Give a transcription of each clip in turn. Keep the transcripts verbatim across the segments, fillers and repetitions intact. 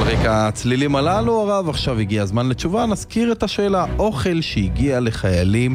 ברקע הצלילים הללו, הרב, עכשיו הגיע הזמן לתשובה. נזכיר את השאלה, אוכל שהגיע לחיילים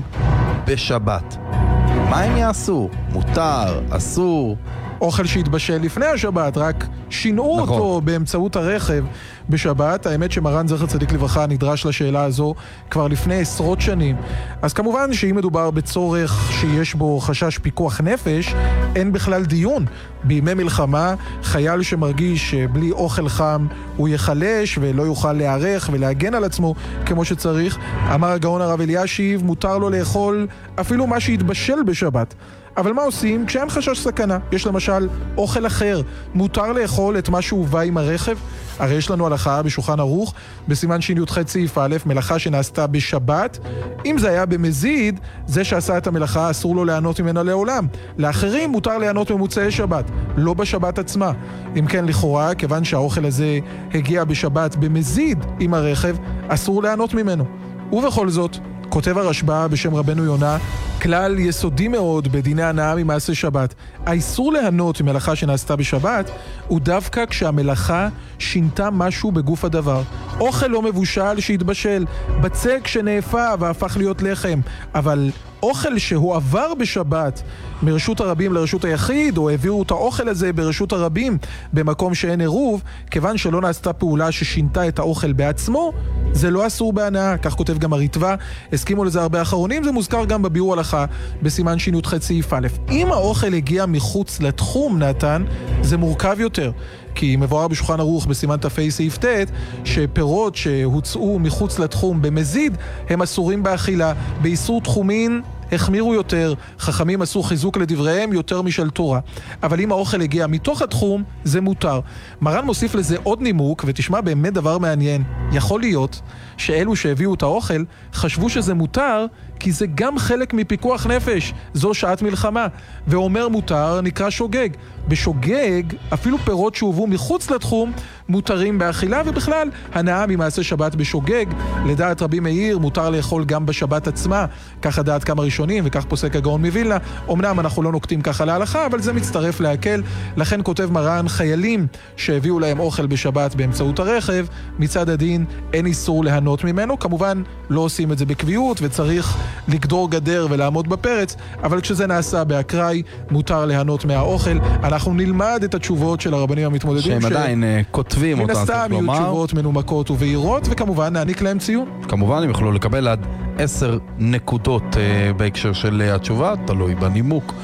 בשבת, מה הם יעשו? מותר? אסור? אוכל שהתבשל לפני השבת, רק שינו נכון. אותו באמצעות הרכב בשבת. האמת שמרן זכר צדיק לברכה נדרש לשאלה הזו כבר לפני עשרות שנים. אז כמובן שאם מדובר בצורך שיש בו חשש פיקוח נפש, אין בכלל דיון. בימי מלחמה, חייל שמרגיש שבלי אוכל חם הוא יחלש ולא יוכל להיערך ולהגן על עצמו כמו שצריך, אמר הגאון הרב אלישיב, מותר לו לאכול אפילו מה שהתבשל בשבת. אבל מה עושים כשאין חשש סכנה? יש למשל אוכל אחר, מותר לאכול את מה שהובא עם הרכב? הרי יש לנו הלכה בשולחן ערוך, בסימן שי"ח סעיף א', מלאכה שנעשתה בשבת. אם זה היה במזיד, זה שעשה את המלאכה אסור לו ליהנות ממנה לעולם. לאחרים מותר ליהנות ממוצאי שבת, לא בשבת עצמה. אם כן, לכאורה, כיוון שהאוכל הזה הגיע בשבת במזיד עם הרכב, אסור ליהנות ממנו. ובכל זאת, כותב הרשב"א בשם רבנו יונה, כלל יסודי מאוד בדיני הנאה ממעשה שבת. האיסור ליהנות ממלאכה שנעשתה בשבת הוא דווקא כשהמלאכה שינתה משהו בגוף הדבר. אוכל לא מבושל שהתבשל, בצק שנאפה והפך להיות לחם, אבל אוכל שהועבר בשבת מרשות הרבים לרשות היחיד, או העבירו את האוכל הזה ברשות הרבים במקום שאין עירוב, כיוון שלא נעשתה פעולה ששינתה את האוכל בעצמו, זה לא אסור בהנאה. כך כותב גם הריטב"א, הסכימו לזה הרבה אחרונים, זה מוזכר גם בביאור הלכה בסימן שי"ח סעיף א'. אם האוכל הגיע מחוץ לתחום, נתן, זה מורכב יותר, כי מבואר בשולחן ערוך בסימן ת"ה סעיף ט' שפירות שהוצאו מחוץ לתחום במזיד הם אסורים באכילה. באיסור תחומין החמירו יותר, חכמים עשו חיזוק לדבריהם יותר משל תורה. אבל אם האוכל הגיע מתוך התחום, זה מותר. מרן מוסיף לזה עוד נימוק, ותשמע באמת דבר מעניין. יכול להיות שאלו שהביאו את האוכל חשבו שזה מותר, כי זה גם חלק מפיקוח נפש. זו שעת מלחמה. ואומר מותר נקרא שוגג. בשוגג, אפילו פירות שהובאו מחוץ לתחום מותרים באכילה, ובכלל, הנאה ממעשה שבת בשוגג, לדעת רבי מאיר, מותר לאכול גם בשבת עצמה. ככה דעת כמה ראשונים, וכך פוסק הגאון מווילנה. אמנם אנחנו לא נוקטים ככה להלכה, אבל זה מצטרף להקל. לכן כותב מרן, חיילים שהביאו להם אוכל בשבת באמצעות הרכב, מצד הדין אין איסור ליהנות ממנו. כמובן, לא עושים את זה בקביעות, וצריך לגדור גדר ולעמוד בפרץ, אבל כשזה נעשה באקראי, מותר ליהנות מהאוכל. אנחנו נלמד את התשובות של הרבנים המתמודדים, שהם עדיין כותבים אותם, מן הסתם יהיו תשובות מנומקות ובהירות, וכמובן נעניק להם ציון. כמובן הם יוכלו לקבל עד עשר נקודות בהקשר של התשובה, תלוי בנימוק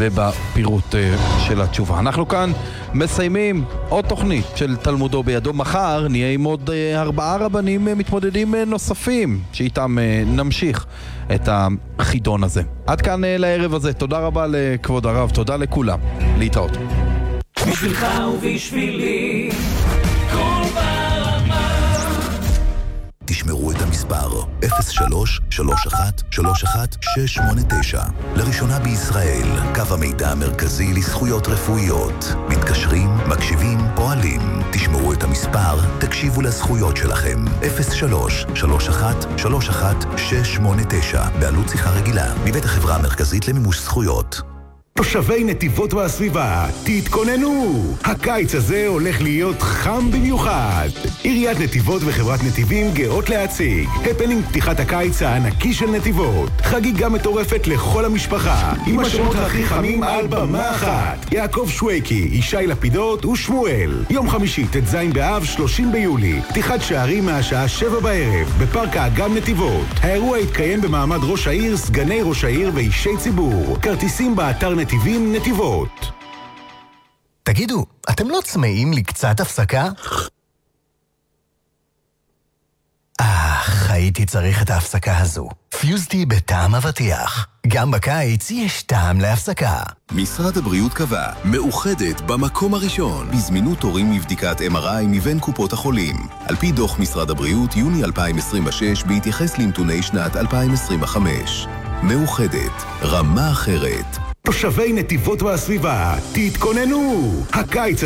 ובפירוט של התשובה. אנחנו כאן מסיימים עוד תוכנית של תלמודו בידו. מחר נהיה עם עוד ארבעה רבנים מתמודדים נוספים, שאיתם נמשיך את החידון הזה. עד כאן לערב הזה. תודה רבה לכבוד הרב, תודה לכולם. להתראות. בשבילך ובשבילי כל ברמה. תשמרו את המספר אפס שלוש שלוש אחת שלוש אחת שש שמונה תשע. לראשונה בישראל, קו המידע המרכזי לזכויות רפואיות. מתקשרים, מקשיבים, פועלים. תשמרו את המספר, תקשיבו לזכויות שלכם. אפס שלוש שלוש אחת שלוש אחת שש שמונה תשע. בעלות שיחה רגילה, מבית החברה המרכזית למימוש זכויות. תושבי נתיבות והסביבה, תתכוננו! הקיץ הזה הולך להיות חם במיוחד. עיריית נתיבות וחברת נתיבים גאות להציג הפנינג פתיחת הקיץ הענקי של נתיבות. חגיגה מטורפת לכל המשפחה, עם השמות הכי חמים על במה אחת. יעקב שוויקי, ישי לפידות ושמואל. יום חמישי, ט"ז באב, שלושים ביולי. פתיחת שערים מהשעה שבע בערב, בפארק האגם נתיבות. האירוע יתקיים במעמד ראש העיר, סגני ראש העיר ואישי ציבור. כרטיסים באתר נתיבים נתיבות. תגידו, אתם לא צמאים לי קצת הפסקה? אך, הייתי צריך את ההפסקה הזו. פיוזטי בטעם אבטיח. גם בקיץ יש טעם להפסקה. משרד הבריאות קבע, מאוחדת במקום הראשון, בזמינות תורים מבדיקת אם אר איי מבין קופות החולים. על פי דוח משרד הבריאות, יוני אלפיים עשרים ושש, בהתייחס לנתוני שנת אלפיים עשרים וחמש. מאוחדת, רמה אחרת. תושבי נתיבות והסביבה, תתכוננו! הקיץ